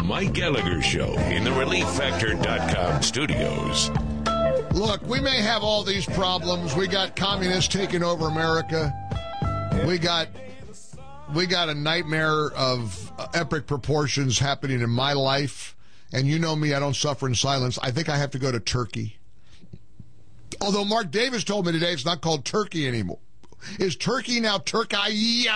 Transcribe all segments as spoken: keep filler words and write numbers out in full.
Mike Gallagher Show in the relief factor dot com studios. Look, we may have all these problems. We got communists taking over America. We got we got a nightmare of epic proportions happening in my life. And you know me, I don't suffer in silence. I think I have to go to Turkey. Although Mark Davis told me today it's not called Turkey anymore. Is Turkey now Turkey?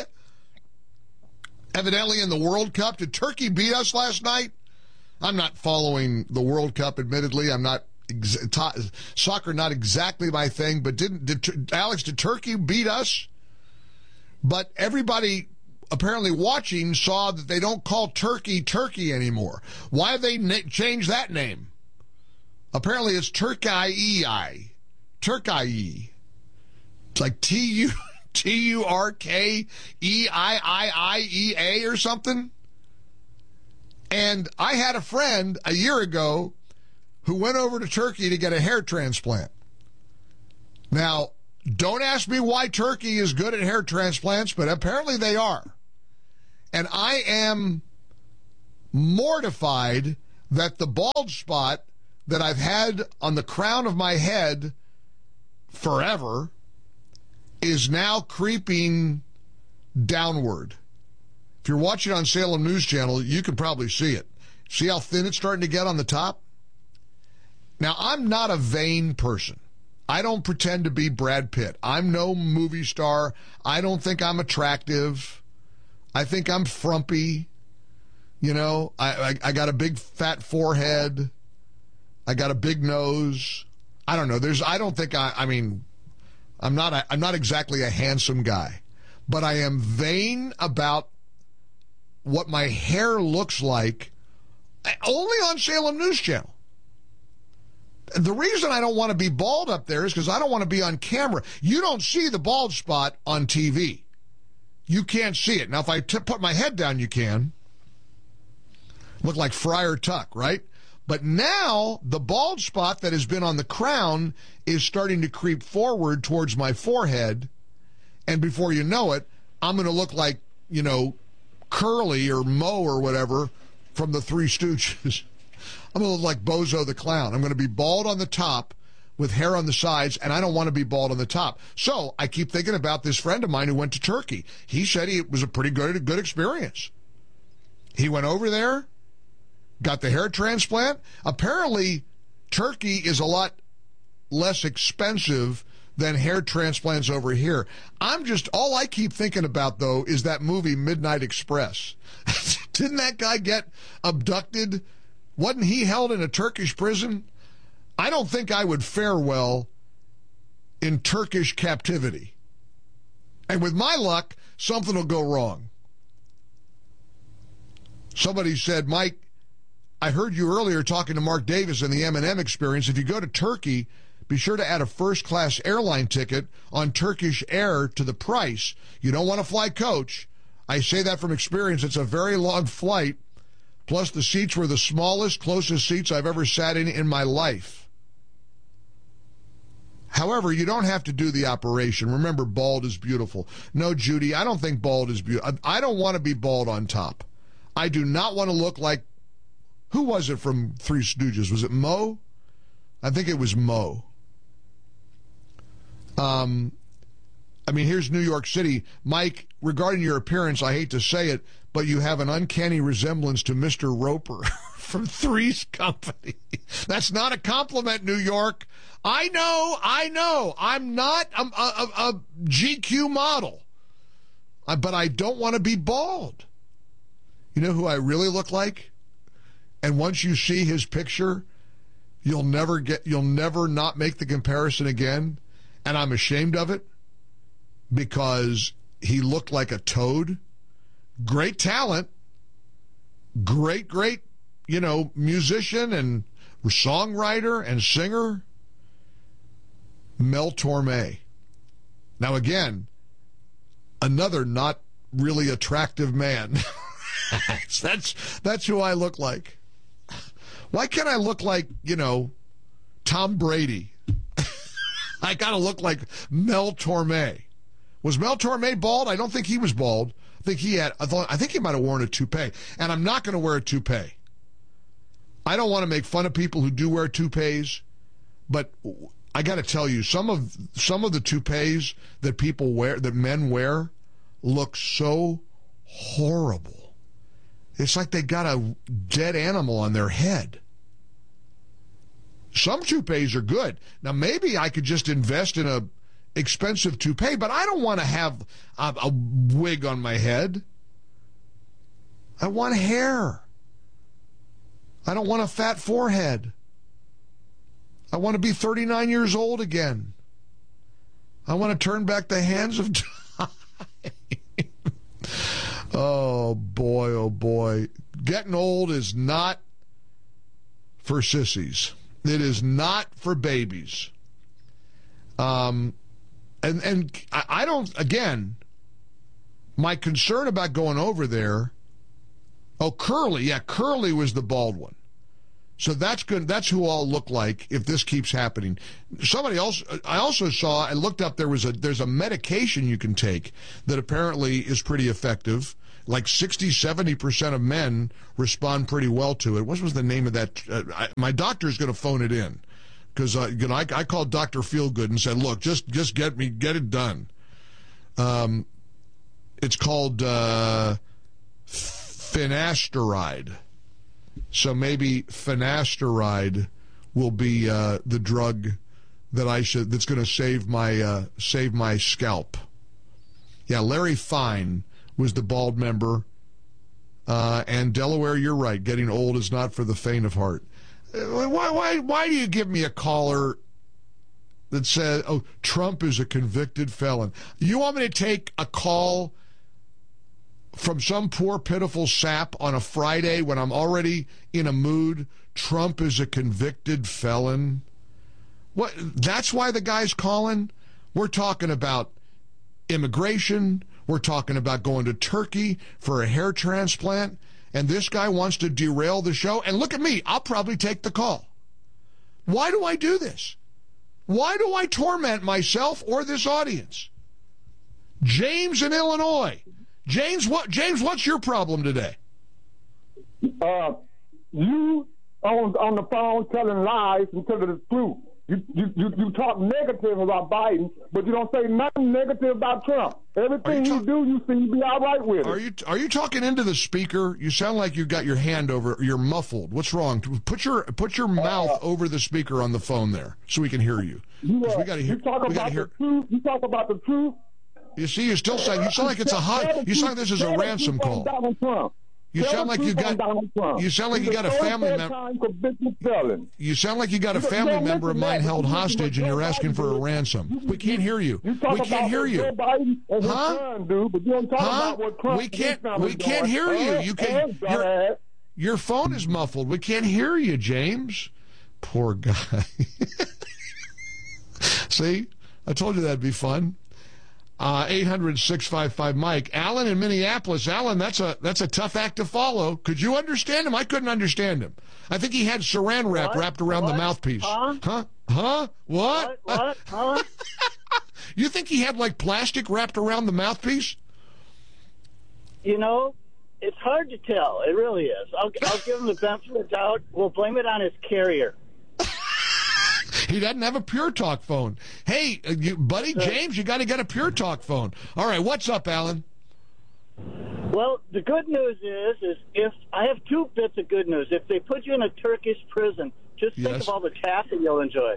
Evidently in the World Cup. Did Turkey beat us last night? I'm not following the World Cup, admittedly. I'm not ex- t- soccer, not exactly my thing. But didn't did, Alex? Did Turkey beat us? But everybody apparently watching saw that they don't call Turkey Turkey anymore. Why have they na- changed that name? Apparently it's Turkey. Turkey. It's like T U T U R K E I I I E A or something. And I had a friend a year ago who went over to Turkey to get a hair transplant. Now, don't ask me why Turkey is good at hair transplants, but apparently they are. And I am mortified that the bald spot that I've had on the crown of my head forever is now creeping downward. If you're watching on Salem News Channel, you can probably see it. See how thin it's starting to get on the top? Now, I'm not a vain person. I don't pretend to be Brad Pitt. I'm no movie star. I don't think I'm attractive. I think I'm frumpy. You know, I, I, I got a big fat forehead. I got a big nose. I don't know. There's. I don't think I. I mean, I'm not. A, I'm not exactly a handsome guy, but I am vain about what my hair looks like. Only on Salem News Channel. The reason I don't want to be bald up there is because I don't want to be on camera. You don't see the bald spot on T V. You can't see it. Now, if I t- put my head down, you can. Look like Friar Tuck, right? But now, the bald spot that has been on the crown is starting to creep forward towards my forehead. And before you know it, I'm going to look like, you know, Curly or Moe or whatever from the Three Stooges. I'm going to look like Bozo the Clown. I'm going to be bald on the top with hair on the sides, and I don't want to be bald on the top. So I keep thinking about this friend of mine who went to Turkey. He said he, it was a pretty good, good experience. He went over there, got the hair transplant. Apparently, Turkey is a lot less expensive than hair transplants over here. I'm just, all I keep thinking about, though, is that movie Midnight Express. Didn't that guy get abducted? Wasn't he held in a Turkish prison? I don't think I would fare well in Turkish captivity. And with my luck, something will go wrong. Somebody said, Mike, I heard you earlier talking to Mark Davis and the M and M experience. If you go to Turkey, be sure to add a first-class airline ticket on Turkish Air to the price. You don't want to fly coach. I say that from experience. It's a very long flight. Plus, the seats were the smallest, closest seats I've ever sat in in my life. However, you don't have to do the operation. Remember, bald is beautiful. No, Judy, I don't think bald is beautiful. I don't want to be bald on top. I do not want to look like, who was it from Three Stooges? Was it Moe? I think it was Moe. Um, I mean, here's New York City. Mike, regarding your appearance, I hate to say it, but you have an uncanny resemblance to Mister Roper from Three's Company. That's not a compliment, New York. I know, I know. I'm not a, a, a G Q model, uh, but I don't want to be bald. You know who I really look like? And once you see his picture, you'll never get, you'll never not make the comparison again. And I'm ashamed of it because he looked like a toad. Great talent, great, great, you know, musician and songwriter and singer, Mel Torme. Now, again, another not really attractive man. that's that's who I look like. Why can't I look like, you know, Tom Brady? I got to look like Mel Torme. Was Mel Torme bald? I don't think he was bald. I think he had, I, thought, I think he might have worn a toupee. And I'm not going to wear a toupee. I don't want to make fun of people who do wear toupees, but I got to tell you, some of some of the toupees that people wear, that men wear, look so horrible. It's like they got a dead animal on their head. Some toupees are good. Now, maybe I could just invest in a expensive toupee, but I don't want to have a, a wig on my head. I want hair. I don't want a fat forehead. I want to be thirty-nine years old again. I want to turn back the hands of time. Oh, boy, oh, boy. Getting old is not for sissies. It is not for babies. Um, and, and I, I don't, again, my concern about going over there, oh, Curly, yeah, Curly was the bald one. So that's good. That's who I'll look like if this keeps happening. Somebody else, I also saw, I looked up, there was a, there's a medication you can take that apparently is pretty effective. Like sixty, seventy percent of men respond pretty well to it. What was the name of that? Uh, I, my doctor's going to phone it in because uh, you know, I, I called Doctor Feelgood and said, look, just, just get me, get it done. Um, it's called uh, finasteride. So maybe finasteride will be uh, the drug that I should that's going to save my uh, save my scalp. Yeah, Larry Fine was the bald member, uh, and Delaware, you're right. Getting old is not for the faint of heart. Uh, why why why do you give me a caller that says, "Oh, Trump is a convicted felon"? You want me to take a call from some poor, pitiful sap on a Friday when I'm already in a mood? Trump is a convicted felon. What? That's why the guy's calling? We're talking about immigration. We're talking about going to Turkey for a hair transplant. And this guy wants to derail the show. And look at me. I'll probably take the call. Why do I do this? Why do I torment myself or this audience? James in Illinois. James, what? James, what's your problem today? Uh, you on on the phone telling lies instead of the truth. You, you you you talk negative about Biden, but you don't say nothing negative about Trump. Everything you, ta- you do, you seem to be all right with are it. You are you talking into the speaker? You sound like you've got your hand over. You're muffled. What's wrong? Put your put your mouth uh, over the speaker on the phone there, so we can hear you. You, uh, we got to hear. You talk we about hear. the truth. You talk about the truth. You see, you still sound. You sound like it's a hot. You sound like this is a ransom call. Donald Trump. You sound like you got. You sound like you got a family member. You sound like you got a family member of mine held hostage, and you're asking for a ransom. We can't hear you. We can't hear you. Huh? Huh? We can't. We can't hear you. You can. Your, your phone is muffled. We can't hear you, James. Poor guy. See, I told you that'd be fun. Uh, eight hundred, six five five, Mike. Alan in Minneapolis. Alan, that's a that's a tough act to follow. Could you understand him? I couldn't understand him. I think he had saran wrap what? wrapped around what? the mouthpiece. Huh? Huh? Huh? What? What? What? Huh? You think he had like plastic wrapped around the mouthpiece? You know, it's hard to tell. It really is. I'll, I'll give him the benefit of the doubt. We'll blame it on his carrier. He doesn't have a Pure Talk phone. Hey, you, buddy, James, you got to get a Pure Talk phone. All right, what's up, Alan? Well, the good news is, is if I have two bits of good news. If they put you in a Turkish prison, just think Yes. of all the taffy you'll enjoy.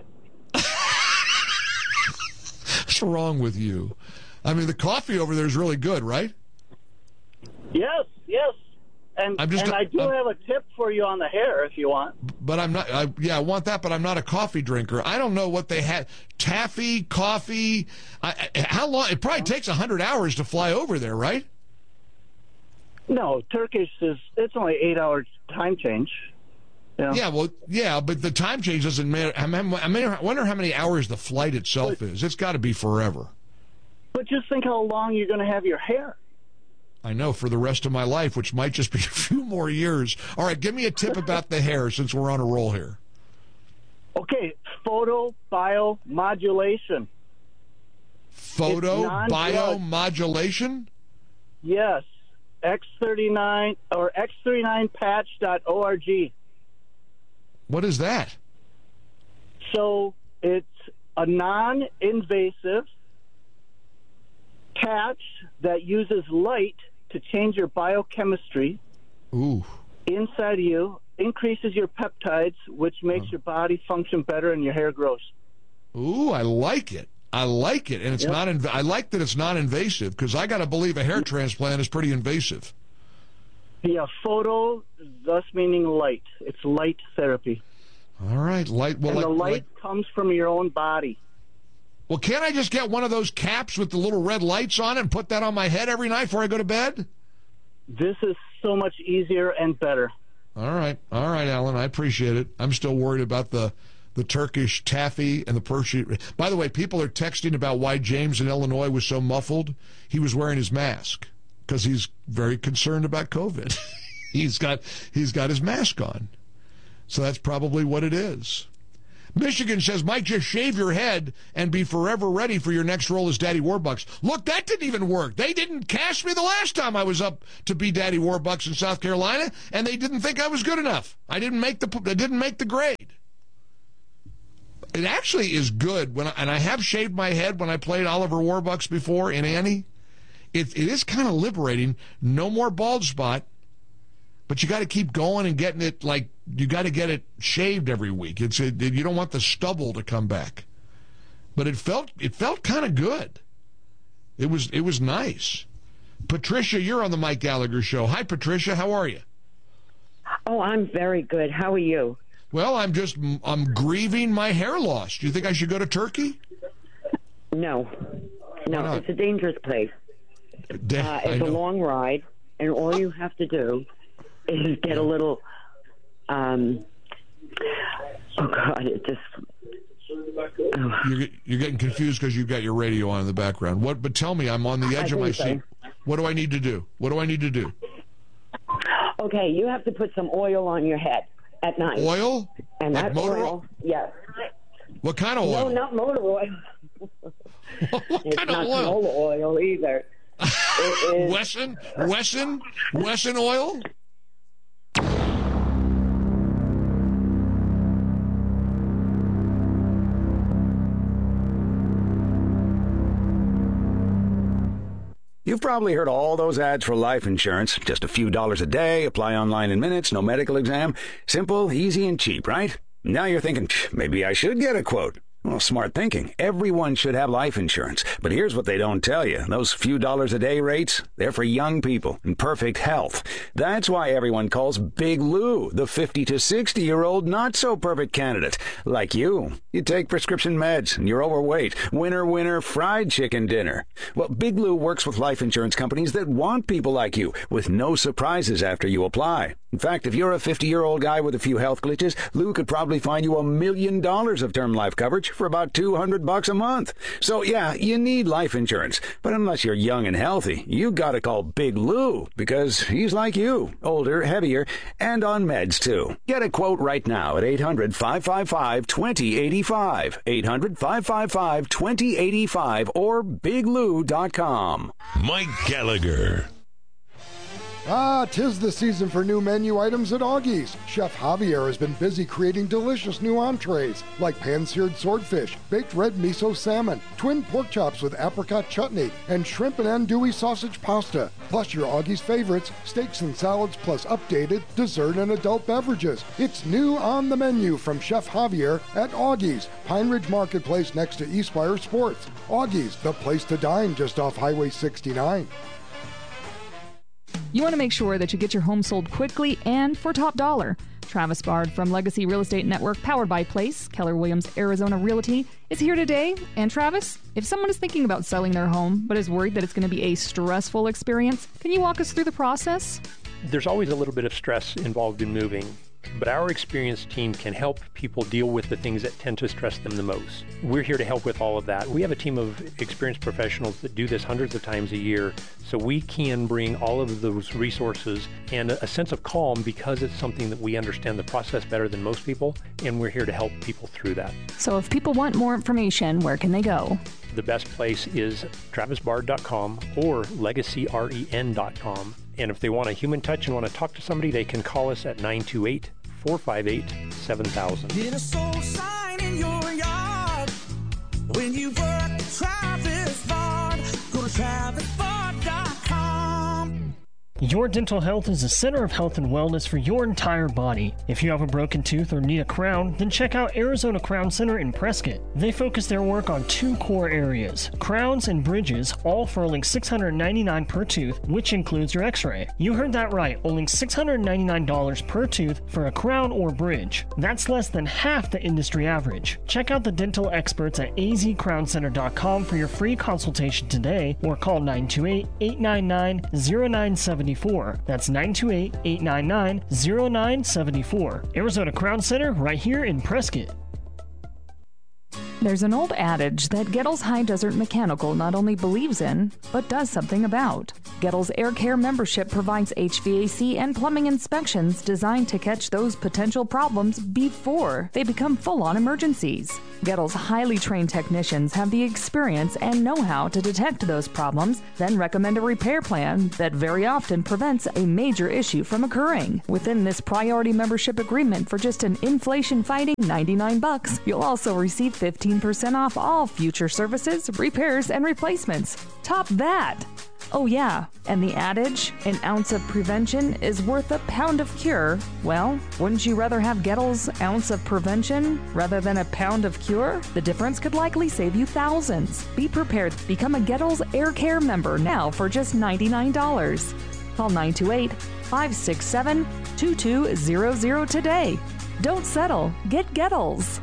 What's wrong with you? I mean, the coffee over there is really good, right? Yes, yes. And, I'm just, and I do I'm, have a tip for you on the hair if you want. But I'm not, I, yeah, I want that, but I'm not a coffee drinker. I don't know what they had. Taffy, coffee. I, I, how long? It probably takes one hundred hours to fly over there, right? No, Turkish is, it's only eight hour time change. Yeah. Yeah, well, yeah, but the time change doesn't matter. I, mean, I, mean, I wonder how many hours the flight itself but, is. It's got to be forever. But just think how long you're going to have your hair. I know, for the rest of my life, which might just be a few more years. All right, give me a tip about the hair since we're on a roll here. Okay, photo biomodulation. Photo biomodulation? Yes. X thirty-nine or X thirty-nine patch dot org. What is that? So it's a non-invasive patch that uses light to change your biochemistry Ooh. inside of you, increases your peptides, which makes oh. your body function better and your hair grows. Ooh, I like it. I like it. And it's yep. not, inv- I like that it's non-invasive, because I got to believe a hair transplant is pretty invasive. Yeah, photo, thus meaning light. It's light therapy. All right, light. Well, and like, the light like, comes from your own body. Well, can't I just get one of those caps with the little red lights on it and put that on my head every night before I go to bed? This is so much easier and better. All right. All right, Alan. I appreciate it. I'm still worried about the, the Turkish taffy and the Persian. By the way, people are texting about why James in Illinois was so muffled. He was wearing his mask because he's very concerned about COVID. he's got he's got his mask on. So that's probably what it is. Michigan says, Mike, just shave your head and be forever ready for your next role as Daddy Warbucks. Look, that didn't even work. They didn't cast me the last time I was up to be Daddy Warbucks in South Carolina, and they didn't think I was good enough. I didn't make the I didn't make the grade. It actually is good when I, and I have shaved my head when I played Oliver Warbucks before in Annie. It it is kind of liberating. No more bald spot. But you got to keep going and getting it, like, you got to get it shaved every week. It's it, you don't want the stubble to come back. But it felt it felt kind of good. It was it was nice. Patricia, you're on the Mike Gallagher Show. Hi, Patricia. How are you? Oh, I'm very good. How are you? Well, I'm just I'm grieving my hair loss. Do you think I should go to Turkey? No, no. It's a dangerous place. Da- uh, it's a long ride, and all you have to do is get a little, um, oh, God, it just... Oh. You're, you're getting confused because you've got your radio on in the background. What? But tell me, I'm on the edge I of my so. seat. What do I need to do? What do I need to do? Okay, you have to put some oil on your head at night. Oil? And like that motor oil, yes. What kind of oil? No, not motor oil. What it's kind not of oil? canola oil either. It is... Wesson? Wesson? Wesson oil? You've probably heard all those ads for life insurance. Just a few dollars a day, apply online in minutes, no medical exam. Simple, easy, and cheap, right? Now you're thinking, maybe I should get a quote. Well, smart thinking. Everyone should have life insurance. But here's what they don't tell you. Those few dollars a day rates, they're for young people in perfect health. That's why everyone calls Big Lou the fifty to sixty-year-old not-so-perfect candidate. Like you. You take prescription meds and you're overweight. Winner, winner, fried chicken dinner. Well, Big Lou works with life insurance companies that want people like you, with no surprises after you apply. In fact, if you're a fifty-year-old guy with a few health glitches, Lou could probably find you a million dollars of term life coverage for about two hundred bucks a month. So yeah, you need life insurance. But unless you're young and healthy, you gotta call Big Lou, because he's like you, older, heavier, and on meds too. Get a quote right now at eight hundred, five five five, two zero eight five, eight hundred, five five five, two zero eight five, or big lou dot com. Mike Gallagher. Ah, 'tis the season for new menu items at Augie's. Chef Javier has been busy creating delicious new entrees like pan-seared swordfish, baked red miso salmon, twin pork chops with apricot chutney, and shrimp and andouille sausage pasta. Plus your Augie's favorites, steaks and salads, plus updated dessert and adult beverages. It's new on the menu from Chef Javier at Augie's, Pine Ridge Marketplace next to Eastspire Sports. Augie's, the place to dine just off Highway sixty-nine. You want to make sure that you get your home sold quickly and for top dollar. Travis Bard from Legacy Real Estate Network, powered by Place, Keller Williams Arizona Realty, is here today. And Travis, if someone is thinking about selling their home but is worried that it's going to be a stressful experience, can you walk us through the process? There's always a little bit of stress involved in moving, but our experienced team can help people deal with the things that tend to stress them the most. We're here to help with all of that. We have a team of experienced professionals that do this hundreds of times a year, so we can bring all of those resources and a sense of calm because it's something that we understand the process better than most people, and we're here to help people through that. So if people want more information, where can they go? The best place is travis bard dot com or legacy ren dot com. And if they want a human touch and want to talk to somebody, they can call us at nine two eight, four five eight, seven thousand. Get a soul sign in your yard. When you work Travis Bard, go to travis bard dot com. Your dental health is the center of health and wellness for your entire body. If you have a broken tooth or need a crown, then check out Arizona Crown Center in Prescott. They focus their work on two core areas, crowns and bridges, all for only six hundred ninety-nine dollars per tooth, which includes your x-ray. You heard that right, only six hundred ninety-nine dollars per tooth for a crown or bridge. That's less than half the industry average. Check out the dental experts at a z crown center dot com for your free consultation today, or call nine two eight, eight nine nine, zero nine seven four. That's nine two eight, eight nine nine, zero nine seven four. Arizona Crown Center, right here in Prescott. There's an old adage that Gettles High Desert Mechanical not only believes in, but does something about. Gettles Air Care membership provides H V A C and plumbing inspections designed to catch those potential problems before they become full-on emergencies. Gettles' highly trained technicians have the experience and know-how to detect those problems, then recommend a repair plan that very often prevents a major issue from occurring. Within this priority membership agreement for just an inflation-fighting ninety-nine bucks, you'll also receive fifteen percent off all future services, repairs, and replacements. Top that! Oh yeah, and the adage, an ounce of prevention is worth a pound of cure. Well, wouldn't you rather have Gettles' ounce of prevention rather than a pound of cure? The difference could likely save you thousands. Be prepared. Become a Gettles Air Care member now for just ninety-nine dollars. Call nine two eight, five six seven, two two zero zero today. Don't settle. Get Gettles.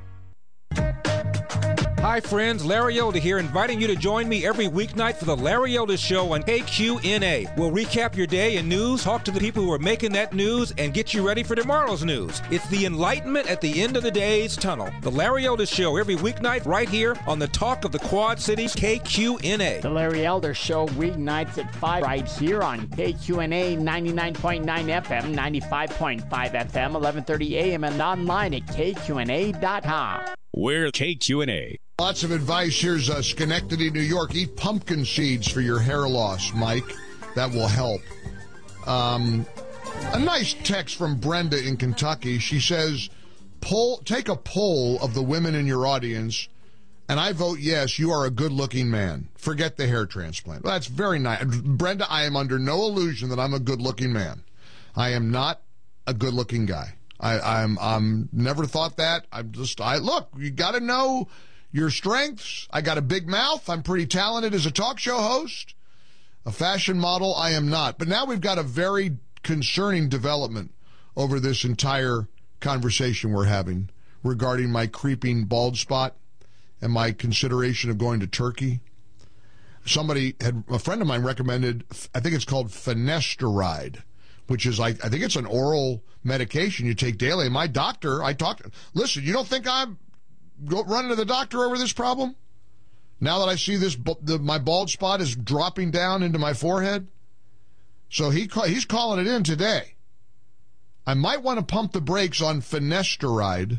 Hi friends, Larry Elder here, inviting you to join me every weeknight for the Larry Elder Show on K Q N A. We'll recap your day in news, talk to the people who are making that news, and get you ready for tomorrow's news. It's the enlightenment at the end of the day's tunnel. The Larry Elder Show every weeknight right here on the Talk of the Quad Cities, K Q N A. The Larry Elder Show weeknights at five right here on K Q N A ninety-nine point nine F M, ninety-five point five F M, eleven thirty A M, and online at K Q N A dot com. We're K Q N A. Lots of advice. Here's uh, Schenectady, New York. Eat pumpkin seeds for your hair loss, Mike. That will help. Um, a nice text from Brenda in Kentucky. She says, "Poll, take a poll of the women in your audience, and I vote yes, you are a good-looking man. Forget the hair transplant." Well, that's very nice. Brenda, I am under no illusion that I'm a good-looking man. I am not a good-looking guy. I, I'm, I'm never thought that. I'm just, I look, you got to know your strengths. I got a big mouth. I'm pretty talented as a talk show host. A fashion model, I am not. But now we've got a very concerning development over this entire conversation we're having regarding my creeping bald spot and my consideration of going to Turkey. Somebody had, a friend of mine recommended, I think it's called finasteride, which is like, I think it's an oral medication you take daily. And my doctor, I talked, listen, you don't think I'm go running to the doctor over this problem? Now that I see this, the, my bald spot is dropping down into my forehead. So he he's calling it in today. I might want to pump the brakes on finasteride.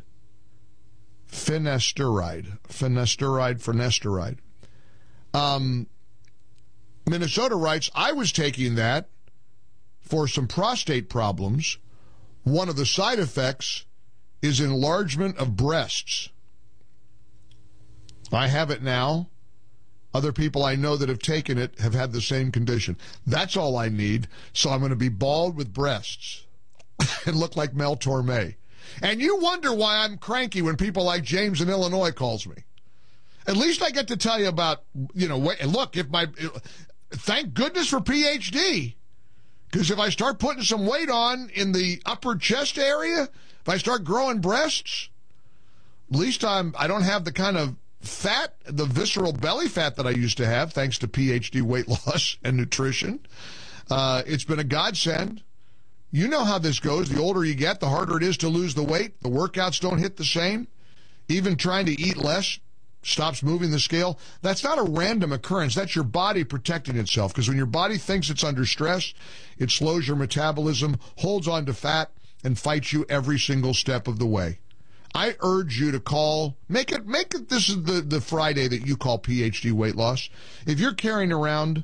Finasteride. Finasteride, finasteride. Um, Minnesota writes, I was taking that for some prostate problems. One of the side effects is enlargement of breasts. I have it now. Other people I know that have taken it have had the same condition. That's all I need, so I'm going to be bald with breasts and look like Mel Torme. And you wonder why I'm cranky when people like James in Illinois calls me. At least I get to tell you about, you know, wait, look, if my, thank goodness for P H D. Because if I start putting some weight on in the upper chest area, if I start growing breasts, at least I'm, I don't have the kind of fat, the visceral belly fat that I used to have, thanks to P H D weight loss and nutrition. Uh, it's been a godsend. You know how this goes. The older you get, the harder it is to lose the weight. The workouts don't hit the same. Even trying to eat less stops moving the scale. That's not a random occurrence. That's your body protecting itself, because when your body thinks it's under stress, it slows your metabolism, holds on to fat, and fights you every single step of the way. I urge you to call, make it, make it, this is the, the Friday that you call P H D weight loss. If you're carrying around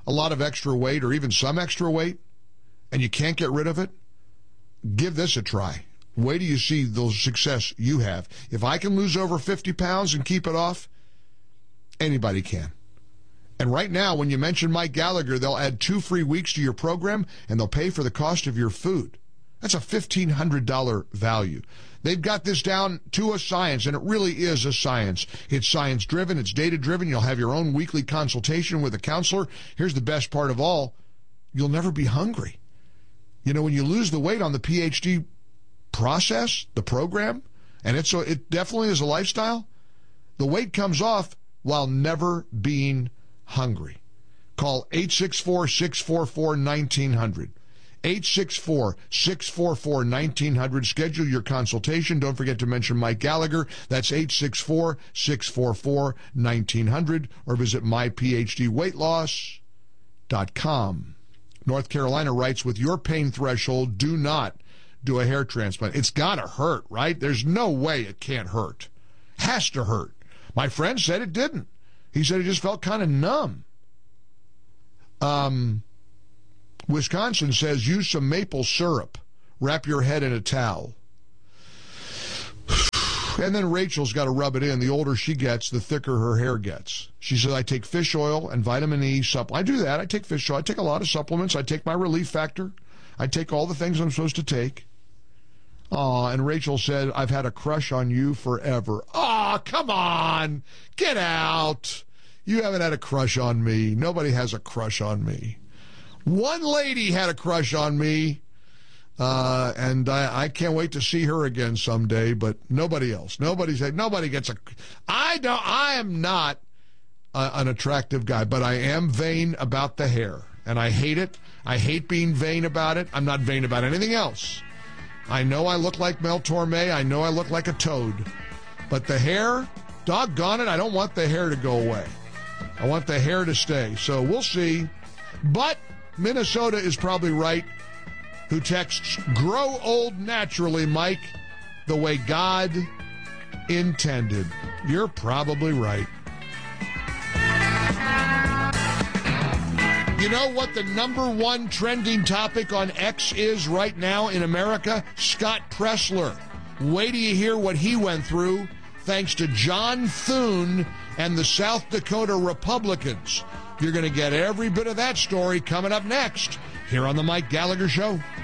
a lot of extra weight or even some extra weight and you can't get rid of it, give this a try. Wait till you see the success you have. If I can lose over fifty pounds and keep it off, anybody can. And right now, when you mention Mike Gallagher, they'll add two free weeks to your program, and they'll pay for the cost of your food. That's a fifteen hundred dollars value. They've got this down to a science, and it really is a science. It's science-driven. It's data-driven. You'll have your own weekly consultation with a counselor. Here's the best part of all. You'll never be hungry. You know, when you lose the weight on the P H D process, the program, and it's a, it definitely is a lifestyle, the weight comes off while never being hungry. Call eight six four, six four four, one nine zero zero. eight six four, six four four, one nine zero zero. Schedule your consultation. Don't forget to mention Mike Gallagher. That's eight six four, six four four, one nine zero zero. Or visit my p h d weight loss dot com. North Carolina writes, with your pain threshold, do not do a hair transplant. It's got to hurt, right? There's no way it can't hurt. Has to hurt. My friend said it didn't. He said it just felt kind of numb. Um, Wisconsin says use some maple syrup. Wrap your head in a towel. And then Rachel's got to rub it in. The older she gets, the thicker her hair gets. She says, I take fish oil and vitamin E supplement. I do that. I take fish oil. I take a lot of supplements. I take my Relief Factor. I take all the things I'm supposed to take. Aw, and Rachel said, I've had a crush on you forever. Aw, come on. Get out. You haven't had a crush on me. Nobody has a crush on me. One lady had a crush on me, uh, and I, I can't wait to see her again someday, but nobody else. Nobody's, nobody gets a... I don't, I am not a, an attractive guy, but I am vain about the hair, and I hate it. I hate being vain about it. I'm not vain about anything else. I know I look like Mel Torme. I know I look like a toad. But the hair, doggone it, I don't want the hair to go away. I want the hair to stay. So we'll see. But Minnesota is probably right, who texts, grow old naturally, Mike, the way God intended. You're probably right. You know what the number one trending topic on X is right now in America? Scott Pressler. Wait till you hear what he went through thanks to John Thune and the South Dakota Republicans. You're going to get every bit of that story coming up next here on The Mike Gallagher Show.